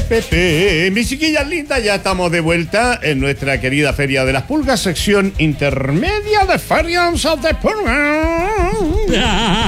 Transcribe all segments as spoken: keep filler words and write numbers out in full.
Pepe. Mis chiquillas lindas, ya estamos de vuelta en nuestra querida Feria de las Pulgas, sección intermedia de Ferias de Pulgas.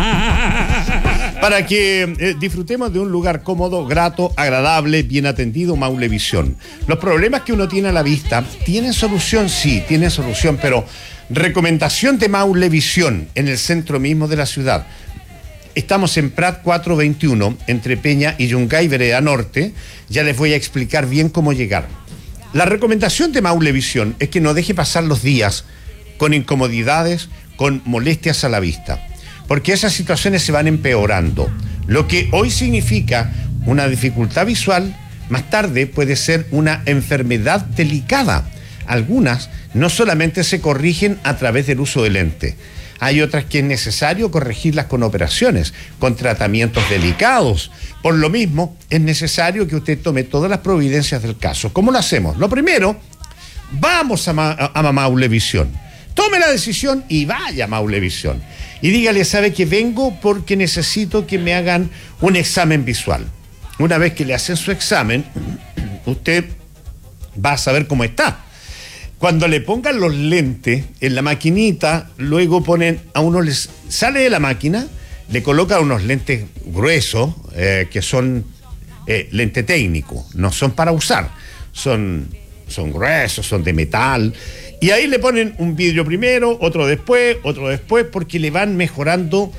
Para que eh, disfrutemos de un lugar cómodo, grato, agradable, bien atendido, Maulevisión. Los problemas que uno tiene a la vista tienen solución, sí, tienen solución, pero recomendación de Maulevisión en el centro mismo de la ciudad. Estamos en Prat cuatrocientos veintiuno, entre Peña y Yungay, vereda norte. Ya les voy a explicar bien cómo llegar. La recomendación de Maulevisión es que no deje pasar los días con incomodidades, con molestias a la vista, porque esas situaciones se van empeorando. Lo que hoy significa una dificultad visual, más tarde puede ser una enfermedad delicada. Algunas no solamente se corrigen a través del uso de lente. Hay otras que es necesario corregirlas con operaciones, con tratamientos delicados. Por lo mismo, es necesario que usted tome todas las providencias del caso. ¿Cómo lo hacemos? Lo primero, vamos a, Ma- a, a Maulevisión. Tome la decisión y vaya a Maulevisión. Y dígale, ¿sabe que vengo porque necesito que me hagan un examen visual? Una vez que le hacen su examen, usted va a saber cómo está. Cuando le pongan los lentes en la maquinita, luego ponen, a uno les sale de la máquina, le colocan unos lentes gruesos, eh, que son eh, lente técnico, no son para usar, son, son gruesos, son de metal, y ahí le ponen un vidrio primero, otro después, otro después, porque le van mejorando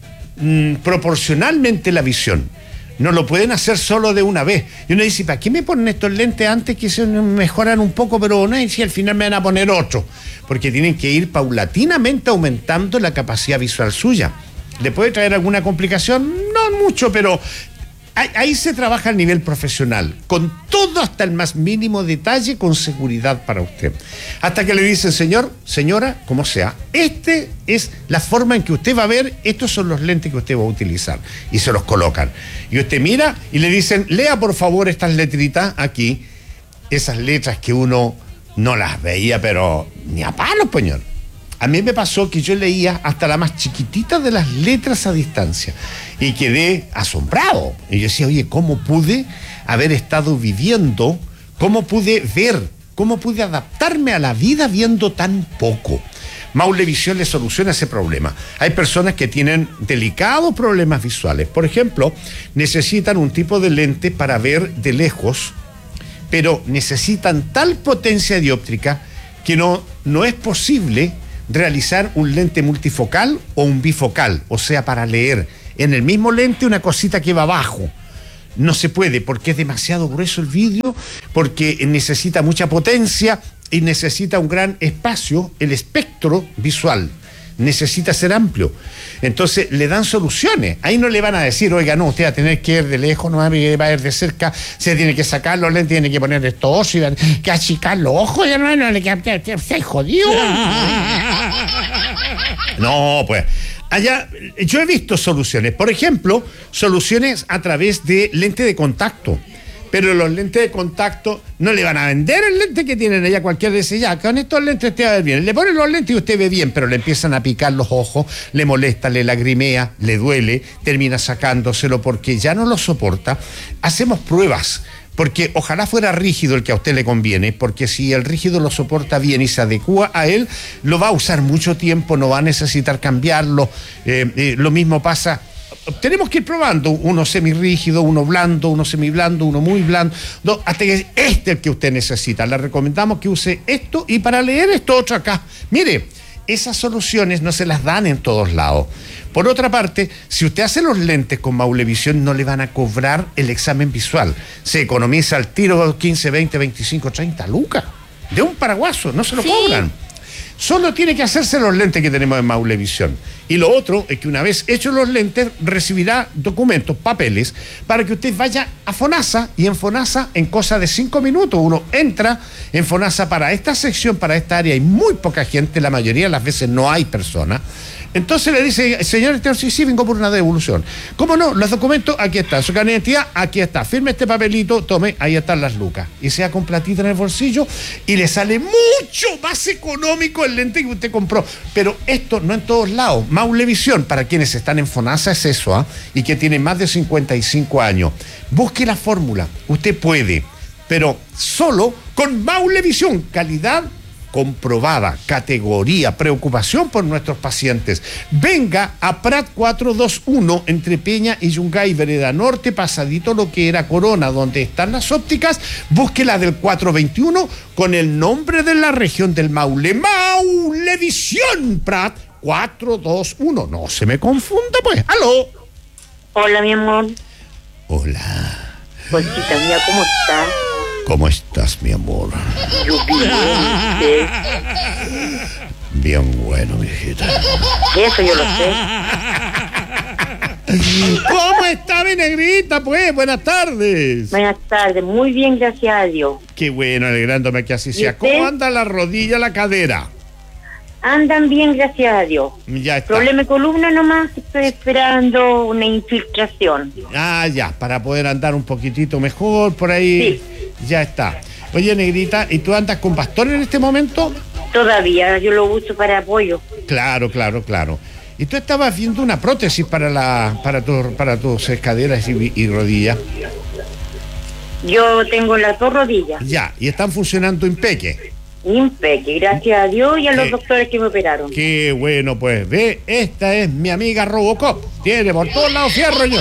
mmm, proporcionalmente la visión. No lo pueden hacer solo de una vez. Y uno dice, ¿para qué me ponen estos lentes antes que se mejoran un poco, pero no, y si al final me van a poner otro? Porque tienen que ir paulatinamente aumentando la capacidad visual suya. ¿Le puede traer alguna complicación? No mucho, pero ahí, ahí se trabaja a nivel profesional, con todo hasta el más mínimo detalle, con seguridad para usted. Hasta que le dicen, señor, señora, como sea, este es la forma en que usted va a ver, estos son los lentes que usted va a utilizar, y se los colocan. Y usted mira y le dicen, lea por favor estas letritas aquí, esas letras que uno no las veía, pero ni a palos, señor. A mí me pasó que yo leía hasta la más chiquitita de las letras a distancia y quedé asombrado. Y yo decía, oye, ¿cómo pude haber estado viviendo? ¿Cómo pude ver? ¿Cómo pude adaptarme a la vida viendo tan poco? Maulevisión le soluciona ese problema. Hay personas que tienen delicados problemas visuales. Por ejemplo, necesitan un tipo de lente para ver de lejos, pero necesitan tal potencia dióptrica que no, no es posible realizar un lente multifocal o un bifocal, o sea, para leer en el mismo lente una cosita que va abajo. No se puede porque es demasiado grueso el vidrio, porque necesita mucha potencia y necesita un gran espacio, el espectro visual necesita ser amplio. Entonces le dan soluciones. Ahí no le van a decir, oiga, no, usted va a tener que ir de lejos, no va a ir de cerca, se tiene que sacar los lentes, tiene que poner estos ojos, que achicar los ojos, ya no, no le queda, se jodió. No, pues, allá yo he visto soluciones. Por ejemplo, soluciones a través de lente de contacto. Pero los lentes de contacto no le van a vender el lente que tienen allá, cualquier dice, ya, con estos lentes te va a ver bien. Le ponen los lentes y usted ve bien, pero le empiezan a picar los ojos, le molesta, le lagrimea, le duele, termina sacándoselo porque ya no lo soporta. Hacemos pruebas, porque ojalá fuera rígido el que a usted le conviene, porque si el rígido lo soporta bien y se adecua a él, lo va a usar mucho tiempo, no va a necesitar cambiarlo. Eh, eh, lo mismo pasa. Tenemos que ir probando uno semirrígido, uno blando, uno semiblando, uno muy blando, no, hasta que este es el que usted necesita. Le recomendamos que use esto y para leer esto otro acá. Mire, esas soluciones no se las dan en todos lados. Por otra parte, si usted hace los lentes con Maulevisión, no le van a cobrar el examen visual. Se economiza al tiro quince, veinte, veinticinco, treinta lucas de un paraguaso, no se lo ¿Sí? cobran. Solo tiene que hacerse los lentes que tenemos en Maulevisión. Y lo otro es que una vez hechos los lentes, recibirá documentos, papeles, para que usted vaya a FONASA, y en FONASA, en cosa de cinco minutos, uno entra en FONASA para esta sección, para esta área, hay muy poca gente, la mayoría de las veces no hay personas. Entonces le dice, señor Esteban, sí, sí, vengo por una devolución. ¿Cómo no? Los documentos, aquí están. Su carnet de identidad, aquí está. Firme este papelito, tome, ahí están las lucas. Y se da con platita en el bolsillo y le sale mucho más económico el lente que usted compró. Pero esto no en todos lados. Maulevisión, para quienes están en FONASA, es eso, ¿ah? ¿eh? Y que tienen más de cincuenta y cinco años. Busque la fórmula. Usted puede, pero solo con Maulevisión. Calidad comprobada, categoría, preocupación por nuestros pacientes. Venga a Prat cuatrocientos veintiuno entre Peña y Yungay, Vereda Norte, pasadito lo que era Corona, donde están las ópticas. Búsquela del cuatrocientos veintiuno con el nombre de la región del Maule. Maulevisión, Prat cuatrocientos veintiuno. No se me confunda, pues. ¡Aló! Hola, mi amor. Hola. Conchita mía, ¿cómo estás? ¿Cómo estás, mi amor? Yo bien, ¿usted? Bien bueno, mi hijita. Eso yo lo sé. ¿Cómo está mi negrita, pues? Buenas tardes. Buenas tardes, muy bien, gracias a Dios. Qué bueno, alegrándome que así ¿Y sea. usted? ¿Cómo anda la rodilla, la cadera? Andan bien, gracias a Dios. Ya está. Problema de columna nomás, estoy esperando una infiltración. Ah, ya, para poder andar un poquitito mejor por ahí. Sí. Ya está. Oye, negrita, ¿y tú andas con bastón en este momento? Todavía, yo lo uso para apoyo. Claro, claro, claro. ¿Y tú estabas viendo una prótesis para la para, tu, para tus caderas y, y rodillas? Yo tengo las dos rodillas. Ya, y están funcionando impeque. Impeque, gracias a Dios y a los Sí. doctores que me operaron. Qué bueno, pues, ve, esta es mi amiga Robocop. Tiene por todos lados fierro, yo.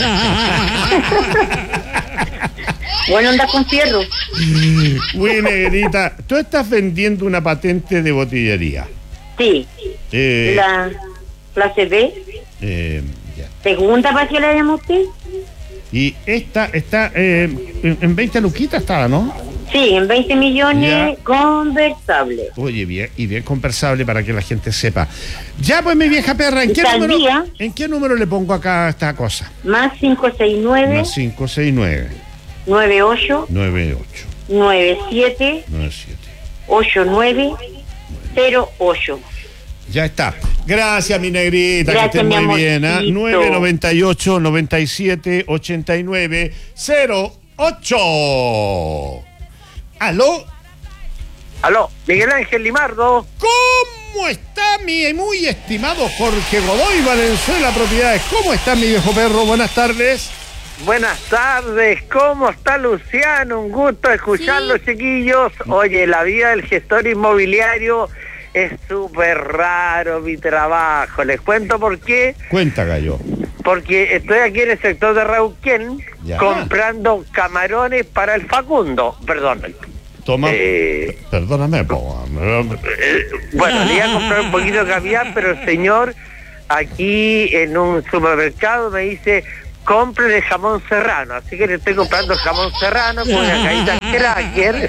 Bueno, anda con fierro. Muy negrita, tú estás vendiendo una patente de botillería. Sí, Eh, la clase B. eh, ya. Segunda, ¿para qué la llama usted? Y esta está eh, en, en veinte luquitas, estaba, ¿no? Sí, en veinte millones Ya. conversables. Oye, bien, y bien conversable para que la gente sepa. Ya, pues, mi vieja perra, ¿en ¿Y qué tal número, día? ¿en qué número le pongo acá esta cosa? Más cinco seis nueve, Más cinco seis nueve, nueve ocho, nueve ocho, nueve siete, nueve siete. ocho nueve cero ocho. Ya está. Gracias, mi negrita, Gracias, que estés mi muy bien. ¿eh? amorcito. nueve noventa y ocho, noventa y siete, ochenta y nueve, cero ocho. ¿Aló? Aló, Miguel Ángel Limardo. ¿Cómo está mi muy estimado Jorge Godoy Valenzuela Propiedades? ¿Cómo está mi viejo perro? Buenas tardes. Buenas tardes, ¿cómo está Luciano? Un gusto escucharlos, chiquillos. Oye, la vida del gestor inmobiliario es súper raro, mi trabajo. Les cuento por qué. Cuenta, gallo. Porque estoy aquí en el sector de Rauquén Ya. comprando camarones para el Facundo. Perdón. Toma. Eh, Perdóname, po. eh, bueno, le iba a comprar un poquito de caviar, pero el señor aquí en un supermercado me dice: compre el jamón serrano. Así que le estoy comprando el jamón serrano con una caída cracker.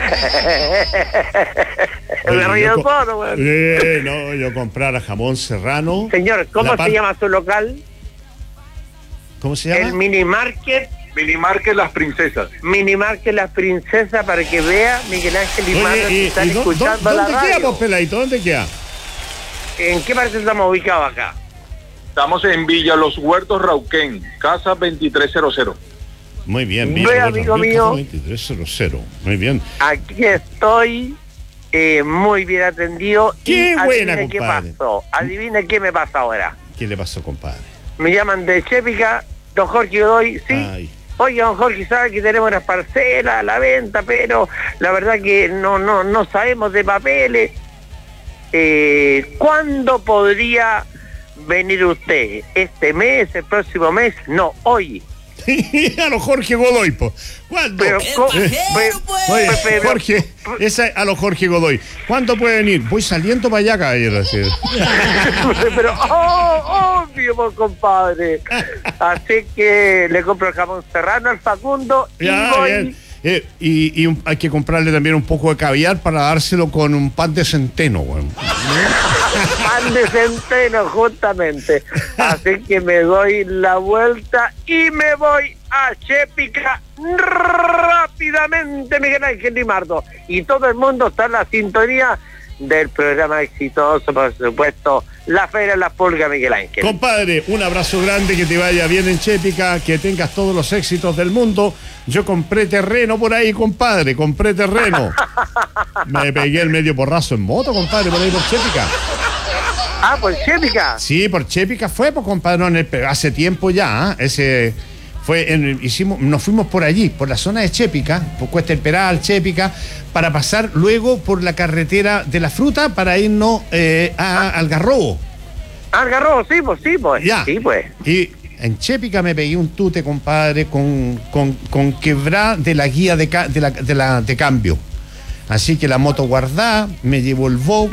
Me río de todo, weón. Eh, no, yo comprara jamón serrano. Señor, ¿cómo La se par- llama su local? ¿Cómo se El llama? Mini Market. Minimarket Las Princesas. Mini Market Las Princesas, para que vea Miguel Ángel y Marta, Oye, que y- están y dó- escuchando dó- la ¿Dónde queda, radio. vos, peladito? ¿Dónde queda? ¿En qué parte estamos ubicados acá? Estamos en Villa Los Huertos, Rauquén, casa veintitrés cero cero. Muy bien, Ve, bien. amigo mío. veintitrés cero cero. Muy bien. Aquí estoy, eh, muy bien atendido. Qué y buena, adivine qué compadre. pasó. Adivine qué me pasa ahora. ¿Qué le pasó, compadre? Me llaman de Chépica, don Jorge Godoy, sí. Ay. Oye, don Jorge, sabe que tenemos unas parcelas a la venta, pero la verdad que no no no sabemos de papeles. Eh, ¿Cuándo podría venir usted? ¿Este mes? ¿El próximo mes? No, hoy. A los Jorge Godoy, po. ¿Cuándo? Pero, co- Eh, pe- Oye, pe- pero- Jorge, esa a los Jorge Godoy. ¿Cuándo puede venir? Voy saliendo para allá, caballero. así. pero, oh, obvio, pues, compadre. Así que le compro el jamón serrano al Facundo y Ya, voy. bien. Eh, y y un- hay que comprarle también un poco de caviar para dárselo con un pan de centeno, weón. Pan de centeno, justamente. Así que me doy la vuelta y me voy a Chépica rápidamente, Miguel Ángel Limardo. Y todo el mundo está en la sintonía del programa exitoso, por supuesto, La Feria de las Pulgas, Miguel Ángel. Compadre, un abrazo grande, que te vaya bien en Chépica, que tengas todos los éxitos del mundo. Yo compré terreno por ahí, compadre, compré terreno. Me pegué el medio porrazo en moto, compadre, por ahí por Chépica. Ah, por Chépica. Sí, por Chépica fue, pues, compadre, no, en el, hace tiempo ya, ¿eh? Ese fue, en, hicimos, nos fuimos por allí, por la zona de Chépica, por Cuesta del Peral, Chépica, para pasar luego por la carretera de la Fruta para irnos eh, a Algarrobo. Algarrobo, sí, pues, sí, pues. Ya. Sí, pues. Y en Chépica me pegué un tute, compadre, con, con, con quebrá de la guía de, ca, de, la, de, la, de cambio. Así que la moto guardada, me llevó el Vogue.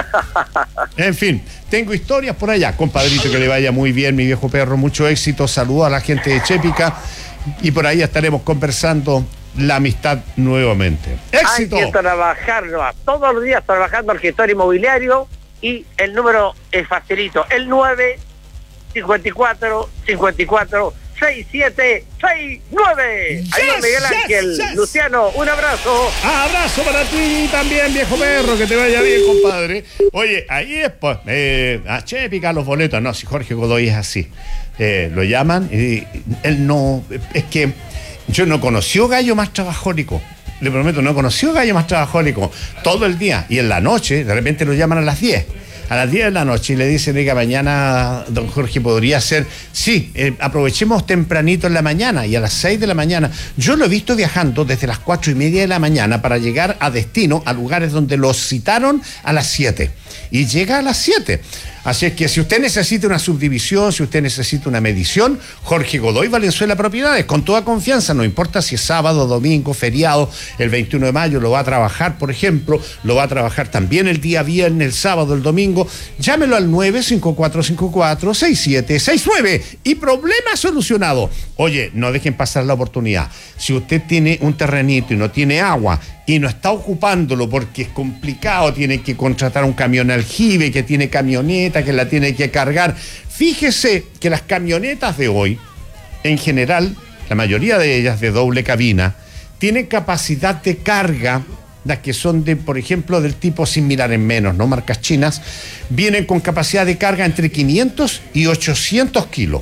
En fin, tengo historias por allá. Compadrito, que le vaya muy bien, mi viejo perro. Mucho éxito. Saludos a la gente de Chépica. Y por ahí estaremos conversando la amistad nuevamente. ¡Éxito! Hay que trabajar todos los días, trabajando al gestor inmobiliario. Y el número es facilito. El nueve cincuenta y cuatro cincuenta y cuatro seis siete seis nueve. Yes, Ahí va Miguel Ángel. yes, yes. Luciano, un abrazo. Abrazo para ti también, viejo perro, que te vaya bien, compadre. Oye, ahí es, pues, eh, a Chépica los boletos. No, si Jorge Godoy es así. Eh, lo llaman y él no... Es que yo no conoció gallo más trabajólico. Le prometo, no conoció gallo más trabajólico. Todo el día. Y en la noche, de repente lo llaman a las diez. A las diez de la noche y le dicen, diga, mañana, don Jorge, podría ser... Sí, eh, aprovechemos tempranito en la mañana y a las seis de la mañana. Yo lo he visto viajando desde las cuatro y media de la mañana para llegar a destino, a lugares donde los citaron a las siete. Y llega a las siete. Así es que si usted necesita una subdivisión, si usted necesita una medición, Jorge Godoy Valenzuela Propiedades, con toda confianza, no importa si es sábado, domingo, feriado, el veintiuno de mayo lo va a trabajar, por ejemplo, lo va a trabajar también el día viernes, el sábado, el domingo. Llámelo al nueve cinco cuatro cinco cuatro seis siete seis nueve y problema solucionado. Oye, no dejen pasar la oportunidad. Si usted tiene un terrenito y no tiene agua y no está ocupándolo porque es complicado, tiene que contratar un camión aljibe, que tiene camioneta, que la tiene que cargar. Fíjese que las camionetas de hoy, en general, la mayoría de ellas de doble cabina, tienen capacidad de carga, las que son de, por ejemplo, del tipo sin mirar en menos, ¿no? Marcas chinas, vienen con capacidad de carga entre quinientos y ochocientos kilos.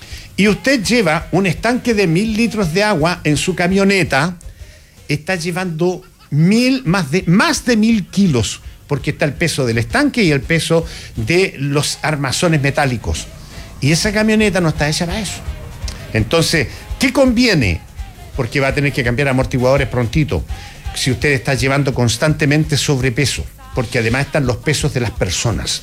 Y usted lleva un estanque de mil litros de agua en su camioneta, está llevando mil, más de, más de mil kilos, porque está el peso del estanque y el peso de los armazones metálicos. Y esa camioneta no está hecha para eso. Entonces, ¿qué conviene? Porque va a tener que cambiar amortiguadores prontito. Si usted está llevando constantemente sobrepeso, porque además están los pesos de las personas,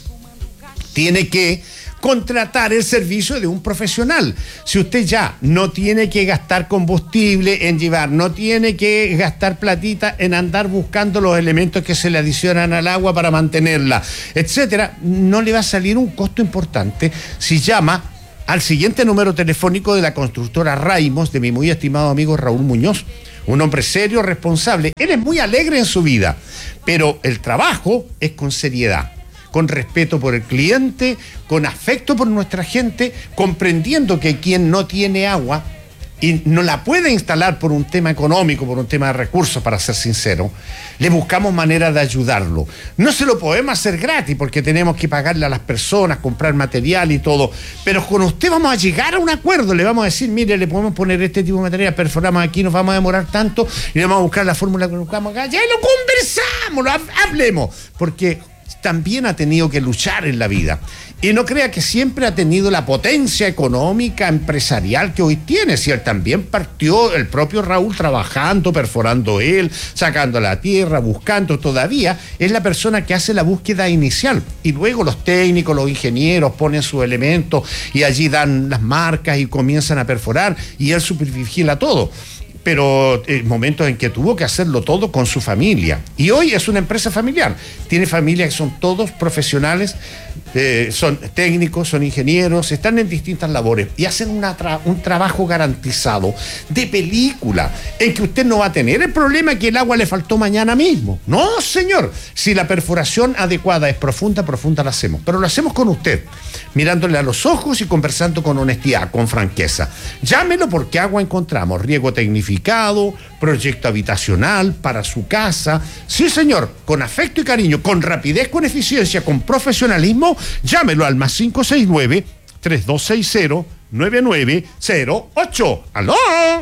tiene que contratar el servicio de un profesional. Si usted ya no tiene que gastar combustible en llevar, no tiene que gastar platita en andar buscando los elementos que se le adicionan al agua para mantenerla, etcétera, no le va a salir un costo importante si llama al siguiente número telefónico de la constructora Raimos, de mi muy estimado amigo Raúl Muñoz. Un hombre serio, responsable. Él es muy alegre en su vida, pero el trabajo es con seriedad, con respeto por el cliente, con afecto por nuestra gente, comprendiendo que quien no tiene agua y no la puede instalar por un tema económico, por un tema de recursos, para ser sincero, le buscamos manera de ayudarlo. No se lo podemos hacer gratis porque tenemos que pagarle a las personas, comprar material y todo, pero con usted vamos a llegar a un acuerdo, le vamos a decir, mire, le podemos poner este tipo de material, perforamos aquí, nos vamos a demorar tanto y le vamos a buscar la fórmula que buscamos acá, ya lo conversamos, lo hablemos, porque también ha tenido que luchar en la vida. Y no crea que siempre ha tenido la potencia económica, empresarial que hoy tiene. Si él también partió, el propio Raúl, trabajando, perforando él, sacando la tierra, buscando, todavía es la persona que hace la búsqueda inicial. Y luego los técnicos, los ingenieros ponen sus elementos y allí dan las marcas y comienzan a perforar y él supervigila todo. Pero eh, momentos en que tuvo que hacerlo todo con su familia. Y hoy es una empresa familiar. Tiene familia que son todos profesionales eh, son técnicos, son ingenieros, están en distintas labores y hacen una tra- un trabajo garantizado de película, en que usted no va a tener el problema que el agua le faltó mañana mismo. No, señor. Si la perforación adecuada es profunda, profunda la hacemos. Pero lo hacemos con usted, mirándole a los ojos y conversando con honestidad, con franqueza. Llámelo porque agua encontramos. Riego tecnificado, proyecto habitacional para su casa. Sí, señor, con afecto y cariño, con rapidez, con eficiencia, con profesionalismo. Llámelo al más cinco seis nueve, tres dos seis cero, nueve nueve cero ocho. ¡Aló!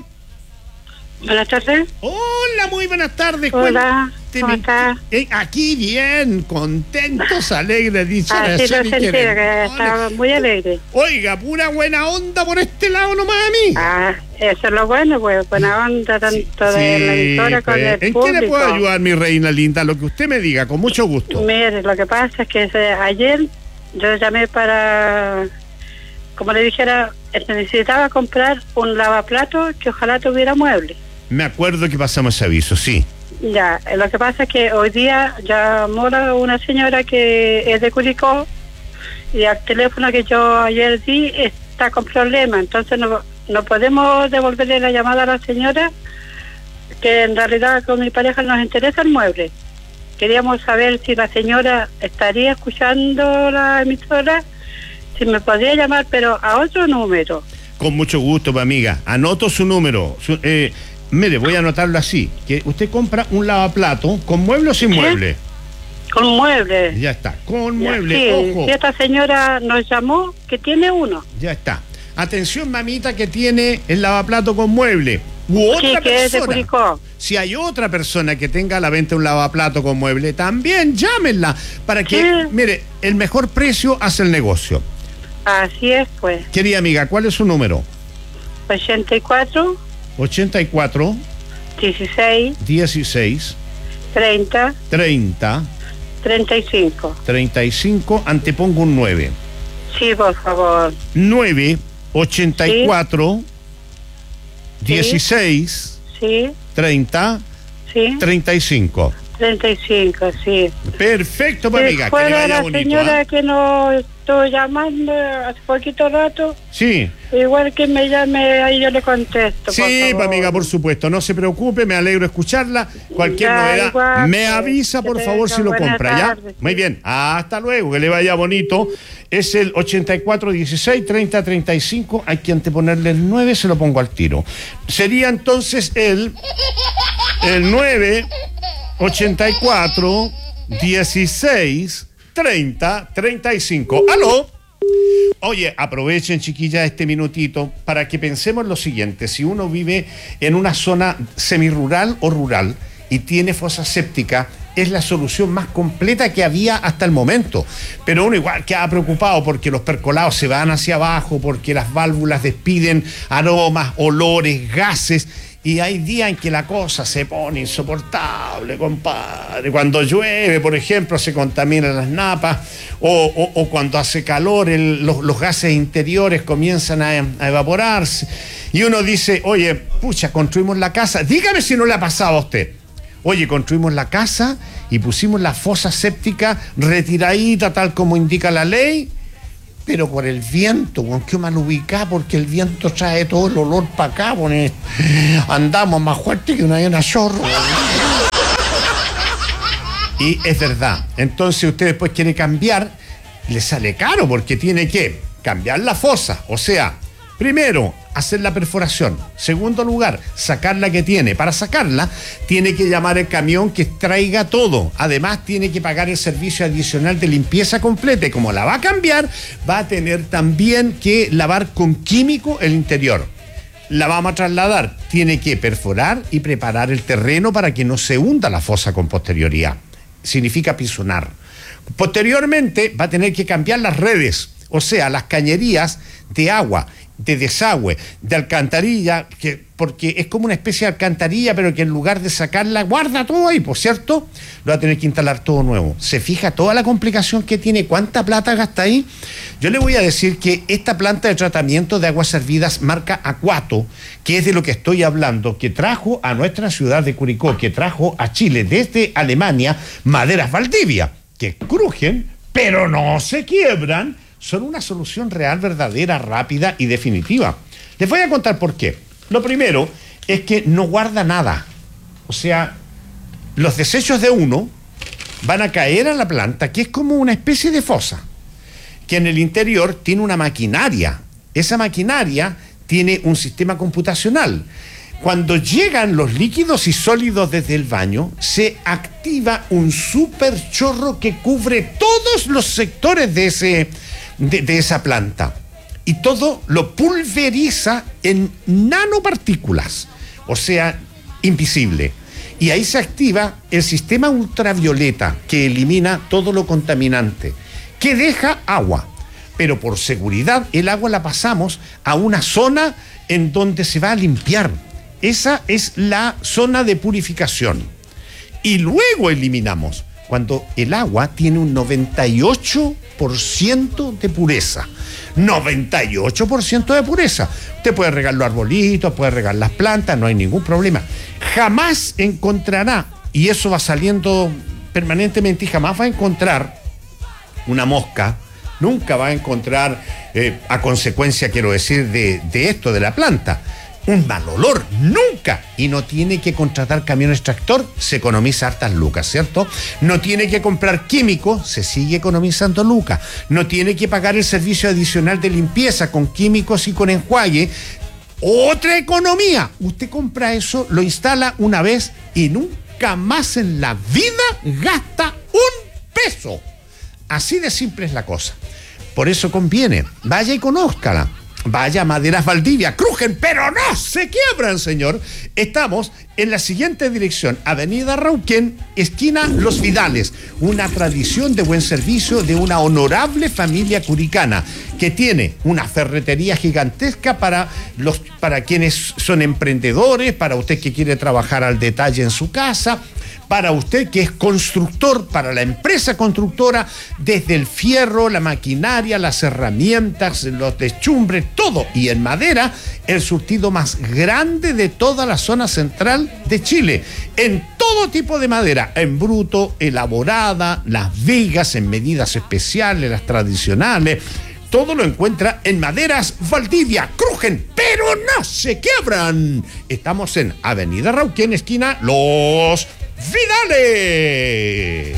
Buenas tardes. Hola, muy buenas tardes. Hola, Cuénteme. ¿cómo está? Eh, aquí bien, contentos, alegres, dicha. Ah, sí, lo sentí, que estaba muy alegre. Oiga, pura buena onda por este lado nomás a mí. Ah, eso es lo bueno, pues, buena onda tanto de la emisora con pues, el ¿en público. qué le puedo ayudar, mi reina linda? Lo que usted me diga, con mucho gusto. Mire, lo que pasa es que se- ayer yo llamé para, como le dijera, necesitaba comprar un lavaplatos que ojalá tuviera muebles. Me acuerdo que pasamos ese aviso, sí. Ya, eh, lo que pasa es que hoy día llamó la- una señora que es de Curicó y al teléfono que yo ayer di está con problemas, entonces no, no podemos devolverle la llamada a la señora, que en realidad con mi pareja nos interesa el mueble. Queríamos saber si la señora estaría escuchando la emisora, si me podría llamar, pero a otro número. Con mucho gusto, mi amiga. Anoto su número. Su- eh, mire, voy a anotarlo así. Que usted compra un lavaplato con mueble o sin ¿Sí? mueble. Con mueble. Ya está, con Ya, mueble, sí, ojo. si esta señora nos llamó, que tiene uno. Ya está. Atención, mamita, que tiene el lavaplato con mueble. U otra Sí, que es de persona. Curicó. Si hay otra persona que tenga a la venta un lavaplato con mueble, también llámenla para que, Sí. mire, el mejor precio hace el negocio. Así es, pues. Querida amiga, ¿cuál es su número? ochenta y cuatro, ochenta y cuatro, dieciséis, dieciséis, treinta, treinta, treinta y cinco. treinta y cinco, antepongo un nueve. Sí, por favor. nueve, ochenta y cuatro, Sí. dieciséis, Sí, treinta, sí. treinta y cinco. treinta y cinco, sí. Perfecto, pues, amiga, que le Fuera vaya la bonito. señora ¿Ah? que nos estuvo llamando hace poquito rato, Sí, igual que me llame, ahí yo le contesto. sí, por pues, favor. amiga, por supuesto, no se preocupe, me alegro escucharla. Cualquier Ya, novedad, igual, me pues, avisa, que por tenga favor, si lo buena compra, ¿ya? tarde, Muy sí. bien, hasta luego, que le vaya bonito. Es el ochenta y cuatro, dieciséis, treinta, treinta y cinco, hay que anteponerle el nueve, se lo pongo al tiro. Sería entonces el, el nueve, ochenta y cuatro, dieciséis, treinta, treinta y cinco. ¡Aló! Oye, aprovechen, chiquillas, este minutito para que pensemos lo siguiente. Si uno vive en una zona semirural o rural y tiene fosa séptica, es la solución más completa que había hasta el momento. Pero uno igual queda preocupado porque los percolados se van hacia abajo, porque las válvulas despiden aromas, olores, gases. Y hay días en que la cosa se pone insoportable, compadre. Cuando llueve, por ejemplo, se contaminan las napas, o, o, o cuando hace calor, el, los, los gases interiores comienzan a, a evaporarse. Y uno dice, oye, pucha, construimos la casa. Dígame si no le ha pasado a usted. Oye, construimos la casa y pusimos la fosa séptica retiradita, tal como indica la ley, pero por el viento, con qué mal ubicada, porque el viento trae todo el olor para acá, pone, andamos más fuerte que una llena chorro. Y es verdad, entonces usted después quiere cambiar, le sale caro porque tiene que cambiar la fosa, o sea, primero, hacer la perforación. Segundo lugar, sacar la que tiene. Para sacarla, tiene que llamar el camión que traiga todo. Además, tiene que pagar el servicio adicional de limpieza completa. Y como la va a cambiar, va a tener también que lavar con químico el interior. La vamos a trasladar. Tiene que perforar y preparar el terreno para que no se hunda la fosa con posterioridad. Significa pisonar. Posteriormente, va a tener que cambiar las redes, o sea, las cañerías de agua, de desagüe, de alcantarilla, que, porque es como una especie de alcantarilla, pero que en lugar de sacarla, guarda todo ahí, por cierto, lo va a tener que instalar todo nuevo. ¿Se fija toda la complicación que tiene? ¿Cuánta plata gasta ahí? Yo le voy a decir que esta planta de tratamiento de aguas servidas marca Aquato, que es de lo que estoy hablando, que trajo a nuestra ciudad de Curicó, que trajo a Chile desde Alemania maderas Valdivia, que crujen, pero no se quiebran, son una solución real, verdadera, rápida y definitiva. Les voy a contar por qué. Lo primero es que no guarda nada. O sea, los desechos de uno van a caer a la planta, que es como una especie de fosa, que en el interior tiene una maquinaria. Esa maquinaria tiene un sistema computacional. Cuando llegan los líquidos y sólidos desde el baño, se activa un super chorro que cubre todos los sectores de, ese, de, de esa planta. Y todo lo pulveriza en nanopartículas, o sea, invisible. Y ahí se activa el sistema ultravioleta que elimina todo lo contaminante, que deja agua. Pero por seguridad, el agua la pasamos a una zona en donde se va a limpiar. Esa es la zona de purificación. Y luego eliminamos cuando el agua tiene un noventa y ocho por ciento de pureza. noventa y ocho por ciento de pureza. Usted puede regar los arbolitos, puede regar las plantas, no hay ningún problema. Jamás encontrará, y eso va saliendo permanentemente, y jamás va a encontrar una mosca, nunca va a encontrar, eh, a consecuencia, quiero decir, de, de esto, de la planta, un mal olor, nunca. Y no tiene que contratar camión extractor, se economiza hartas lucas, ¿cierto? No tiene que comprar químicos, se sigue economizando lucas. No tiene que pagar el servicio adicional de limpieza con químicos y con enjuague. Otra economía. Usted compra eso, lo instala una vez y nunca más en la vida gasta un peso. Así de simple es la cosa. Por eso conviene, vaya y conózcala. Vaya, Maderas Valdivia, crujen, pero no se quiebran, señor. Estamos en la siguiente dirección: Avenida Rauquén, esquina Los Vidales. Una tradición de buen servicio de una honorable familia curicana que tiene una ferretería gigantesca para los, para quienes son emprendedores, para usted que quiere trabajar al detalle en su casa, para usted que es constructor, para la empresa constructora, desde el fierro, la maquinaria, las herramientas, los techumbres, todo. Y en madera, el surtido más grande de toda la zona central de Chile. En todo tipo de madera, en bruto, elaborada, las vigas en medidas especiales, las tradicionales. Todo lo encuentra en Maderas Valdivia. Crujen, pero no se quiebran. Estamos en Avenida Rauquén, esquina Los Vidales.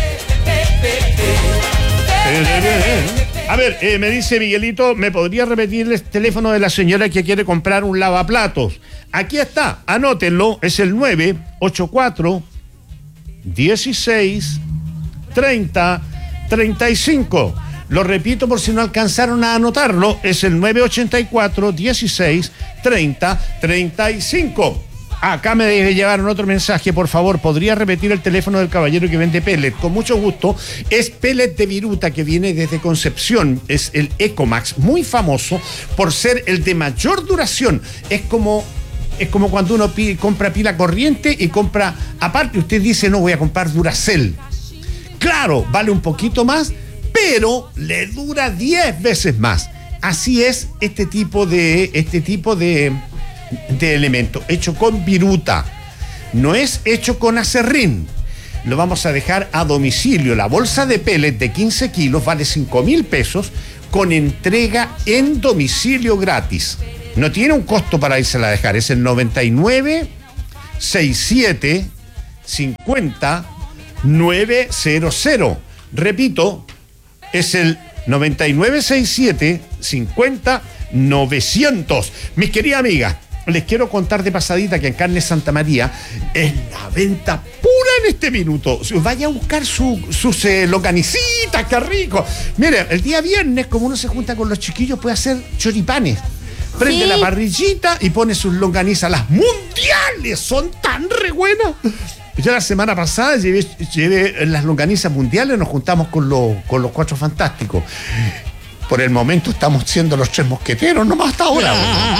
A ver, eh, me dice Miguelito, ¿me podría repetir el teléfono de la señora que quiere comprar un lavaplatos? Aquí está, anótenlo, es el nueve ocho cuatro, dieciséis, treinta, treinta y cinco. Lo repito por si no alcanzaron a anotarlo, es el nueve ocho cuatro, dieciséis, treinta, treinta y cinco. Acá me debe llevar otro mensaje, por favor, ¿podría repetir el teléfono del caballero que vende pellet? Con mucho gusto. Es pellet de viruta que viene desde Concepción, es el Ecomax, muy famoso por ser el de mayor duración. Es como, es como cuando uno pide, compra pila corriente y compra, aparte usted dice, no, voy a comprar Duracell. Claro, vale un poquito más, pero le dura diez veces más. Así es este tipo de, este tipo de... de elemento, hecho con viruta, no es hecho con acerrín. Lo vamos a dejar a domicilio. La bolsa de pellet de quince kilos vale cinco mil pesos con entrega en domicilio gratis. No tiene un costo para irse a dejar, es el noventa y nueve, sesenta y siete, cincuenta, novecientos. Repito, es el noventa y nueve, sesenta y siete, cincuenta, novecientos. Mis queridas amigas, les quiero contar de pasadita que en Carnes Santa María es la venta pura en este minuto. Vaya a buscar su, sus eh, longanicitas, qué rico. Mire, el día viernes, como uno se junta con los chiquillos, puede hacer choripanes. Prende ¿Sí? la parrillita y pone sus longanizas. Las mundiales son tan re buenas. Yo la semana pasada llevé, llevé las longanizas mundiales, nos juntamos con, lo, con los Cuatro Fantásticos. Por el momento estamos siendo los Tres Mosqueteros, nomás hasta ahora.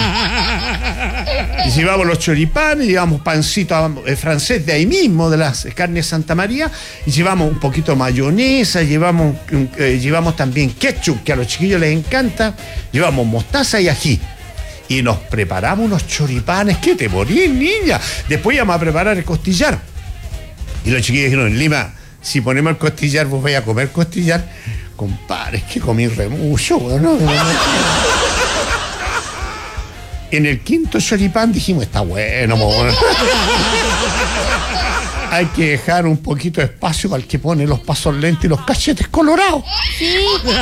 Y llevamos los choripanes, llevamos pancito eh, francés de ahí mismo, de las Carnes Santa María, y llevamos un poquito de mayonesa, llevamos, eh, llevamos también ketchup, que a los chiquillos les encanta, llevamos mostaza y ají. Y nos preparamos unos choripanes, que te morís, niña. Después íbamos a preparar el costillar. Y los chiquillos dijeron, en Lima, Si ponemos el costillar, vos vais a comer costillar. Compadre, es que comí re mucho, ¿no? En el quinto choripán dijimos, está bueno, mo. Hay que dejar un poquito de espacio para el que pone los pasos lentos y los cachetes colorados. Sí.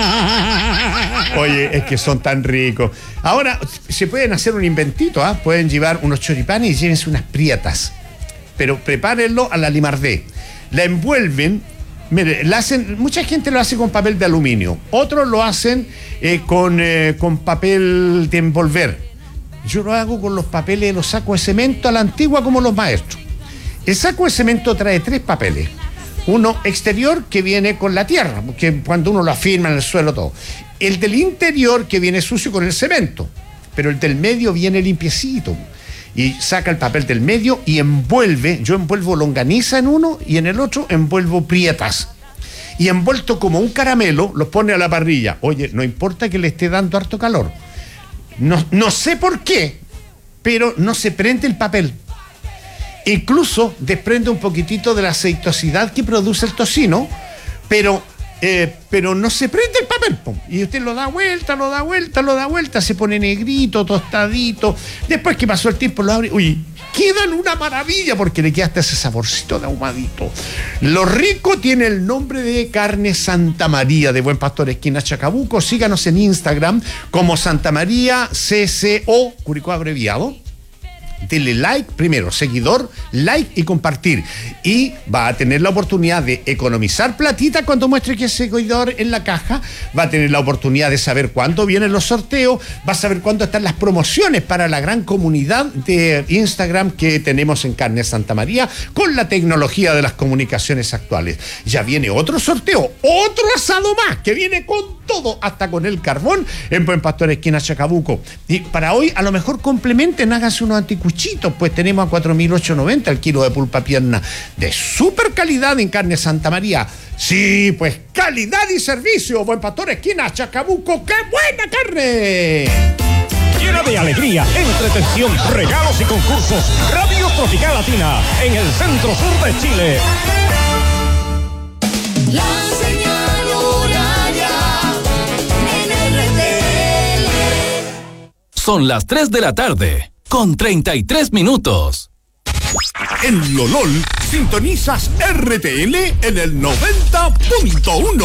Oye, es que son tan ricos. Ahora, se pueden hacer un inventito, ¿ah? ¿eh? Pueden llevar unos choripanes y llévense unas prietas. Pero prepárenlo a la limardé. La envuelven, mire, la hacen, mucha gente lo hace con papel de aluminio. Otros lo hacen eh, con, eh, con papel de envolver. Yo lo hago con los papeles de los sacos de cemento a la antigua como los maestros. El saco de cemento trae tres papeles. Uno exterior que viene con la tierra, que cuando uno lo afirma en el suelo todo. El del interior que viene sucio con el cemento. Pero el del medio viene limpiecito. Y saca el papel del medio y envuelve. Yo envuelvo longaniza en uno y en el otro envuelvo prietas. Y envuelto como un caramelo, los pone a la parrilla. Oye, no importa que le esté dando harto calor. No, no sé por qué, pero no se prende el papel. Incluso desprende un poquitito de la aceitosidad que produce el tocino, pero, eh, pero no se prende el papel. Pum. Y usted lo da vuelta, lo da vuelta, lo da vuelta, se pone negrito, tostadito. Después que pasó el tiempo lo abre, uy, quedan una maravilla porque le queda hasta ese saborcito de ahumadito. Lo rico tiene el nombre de Carne Santa María de Buen Pastor, esquina Chacabuco. Síganos en Instagram como Santa María C C O, Curicó abreviado. Dele like, primero, seguidor, like y compartir. Y va a tener la oportunidad de economizar platita cuando muestre que es seguidor en la caja. Va a tener la oportunidad de saber cuándo vienen los sorteos. Va a saber cuándo están las promociones para la gran comunidad de Instagram que tenemos en Carne Santa María con la tecnología de las comunicaciones actuales. Ya viene otro sorteo, otro asado más que viene con todo, hasta con el carbón en Buen Pastor, esquina Chacabuco. Y para hoy, a lo mejor complementen, háganse unos anticuchitos, pues tenemos a cuatro mil ochocientos noventa el kilo de pulpa pierna de super calidad en Carne Santa María. Sí, pues calidad y servicio. Buen Pastor, esquina Chacabuco. ¡Qué buena carne! Llena de alegría, entretención, regalos y concursos. Radio Tropical Latina en el centro sur de Chile. La señal horaria en R T L. Son las tres de la tarde, con treinta y tres minutos. En Lolol, sintonizas R T L en el noventa punto uno.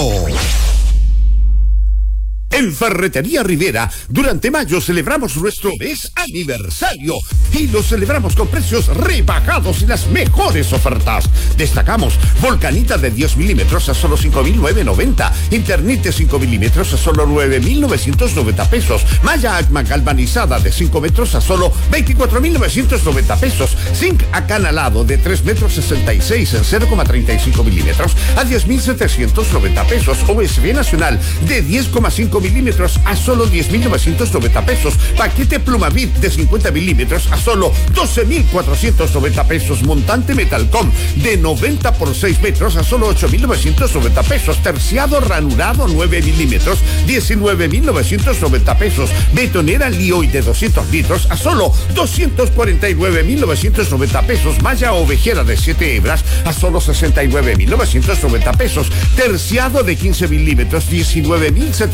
En Ferretería Rivera, durante mayo celebramos nuestro mes aniversario y lo celebramos con precios rebajados y las mejores ofertas. Destacamos Volcanita de diez milímetros a solo cinco mil novecientos noventa, Internet de cinco milímetros a solo nueve mil novecientos noventa pesos, Malla Acma galvanizada de cinco metros a solo veinticuatro mil novecientos noventa pesos, Zinc acanalado de tres metros sesenta y seis en cero coma treinta y cinco milímetros a diez mil setecientos noventa pesos, U S B nacional de diez coma cinco milímetros a solo diez mil novecientos noventa pesos, paquete Plumavit de cincuenta milímetros a solo doce mil cuatrocientos noventa pesos, montante Metalcom de noventa por seis metros a solo ocho mil novecientos noventa pesos, terciado ranurado nueve milímetros, diecinueve mil novecientos noventa pesos, betonera Lioy de doscientos litros a solo doscientos cuarenta y nueve mil novecientos noventa pesos, malla ovejera de siete hebras a solo sesenta y nueve mil novecientos noventa pesos, terciado de quince milímetros, diecinueve mil setecientos